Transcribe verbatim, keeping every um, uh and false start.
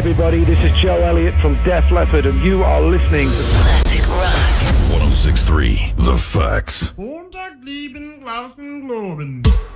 everybody. This is Joe Elliott from Def Leppard, and you are listening to Classic Rock. one oh six point three The Facts. Montag, lieben, Glauben, Globen.